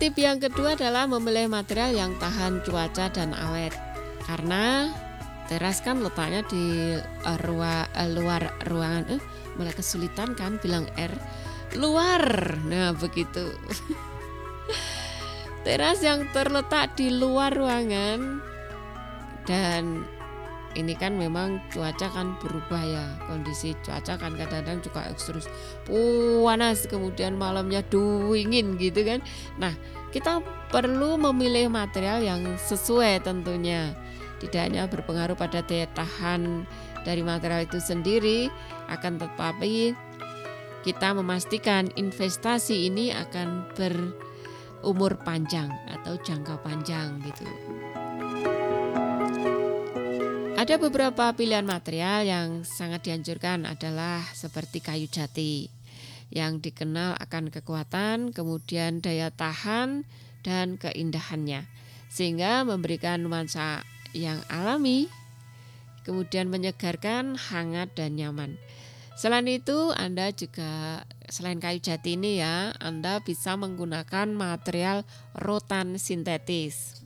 Tip yang kedua adalah memilih material yang tahan cuaca dan awet. Karena teras kan letaknya di luar ruangan. Mulai kesulitan kan bilang R. Luar. Nah, begitu. Teras yang terletak di luar ruangan, dan ini kan memang cuaca kan berubah ya, kondisi cuaca kan kadang-kadang juga ekstrim panas, kemudian malamnya dingin gitu kan. Nah, kita perlu memilih material yang sesuai tentunya. Tidak hanya berpengaruh pada daya tahan dari material itu sendiri, akan tetapi kita memastikan investasi ini akan berumur panjang atau jangka panjang gitu. Ada beberapa pilihan material yang sangat dianjurkan adalah seperti kayu jati yang dikenal akan kekuatan, kemudian daya tahan dan keindahannya, sehingga memberikan nuansa yang alami, kemudian menyegarkan, hangat dan nyaman. Selain itu, Anda juga selain kayu jati ini ya, Anda bisa menggunakan material rotan sintetis.